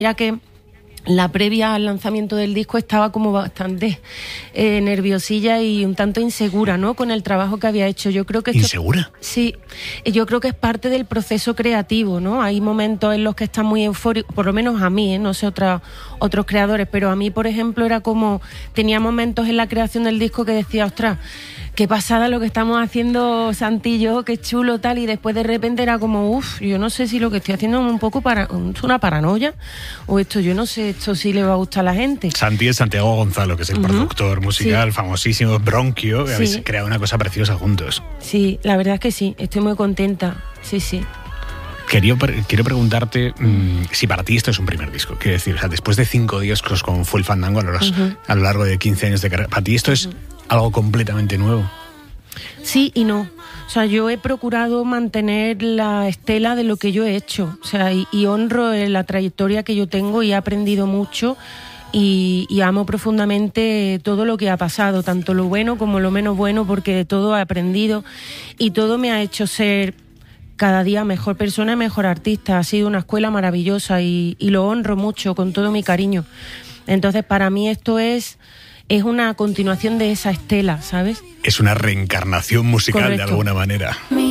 ya que la previa al lanzamiento del disco estaba como bastante nerviosilla y un tanto insegura, ¿no? Con el trabajo que había hecho. Yo creo que ¿Insegura? Sí, yo creo que es parte del proceso creativo, ¿no? Hay momentos en los que están muy eufóricos, por lo menos a mí, no sé otros creadores, pero a mí, por ejemplo, era como, tenía momentos en la creación del disco que decía, ostras, qué pasada lo que estamos haciendo Santi y yo, qué chulo tal, y después de repente era como, yo no sé si lo que estoy haciendo es un poco es una paranoia, o esto, yo no sé, esto sí le va a gustar a la gente. Santi es Santiago Gonzalo, que es el productor musical, famosísimo, Bronquio, que habéis creado una cosa preciosa juntos. Sí, la verdad es que sí, estoy muy contenta, sí. Quiero preguntarte si para ti esto es un primer disco. Quiero decir, o sea, después de 5 discos con Full Fandango a lo largo de 15 años de carrera, ¿para ti esto es algo completamente nuevo? Sí y no. O sea, yo he procurado mantener la estela de lo que yo he hecho. O sea, y honro la trayectoria que yo tengo y he aprendido mucho y amo profundamente todo lo que ha pasado, tanto lo bueno como lo menos bueno, porque de todo he aprendido y todo me ha hecho ser cada día mejor persona y mejor artista. Ha sido una escuela maravillosa y lo honro mucho con todo mi cariño. Entonces, para mí esto es una continuación de esa estela, ¿sabes? Es una reencarnación musical. Correcto. De alguna manera.